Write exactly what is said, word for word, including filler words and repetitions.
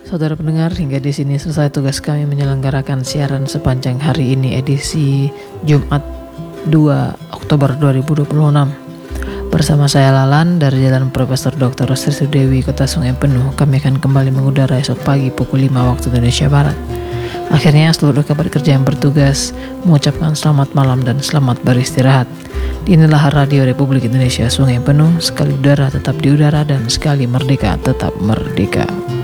Saudara pendengar, hingga di sini selesai tugas kami menyelenggarakan siaran sepanjang hari ini, edisi Jumat dua Oktober dua ribu dua puluh enam. Bersama saya Lalan dari Jalan Profesor Doktor Sri Dewi, Kota Sungai Penuh, kami akan kembali mengudara esok pagi pukul lima waktu Indonesia Barat. Akhirnya seluruh kabar kerja yang bertugas mengucapkan selamat malam dan selamat beristirahat. Inilah Radio Republik Indonesia Sungai Penuh, sekali udara tetap di udara dan sekali merdeka tetap merdeka.